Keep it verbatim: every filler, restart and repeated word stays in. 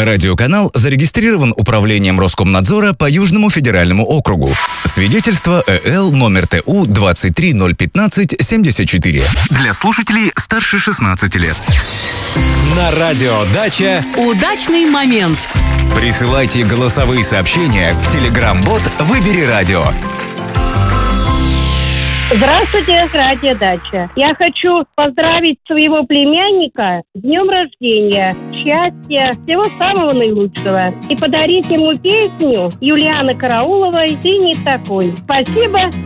Радиоканал зарегистрирован Управлением Роскомнадзора по Южному федеральному округу. Свидетельство ЭЛ номер ТУ двадцать три ноль пятнадцать семьдесят четыре. Для слушателей старше шестнадцати лет. На радио «Дача» удачный момент. Присылайте голосовые сообщения в Telegram-бот «Выбери радио». Здравствуйте, радио «Дача». Я хочу поздравить своего племянника с днем рождения, счастья, всего самого наилучшего. И подарить ему песню Юлианы Карауловой «Ты не такой». Спасибо.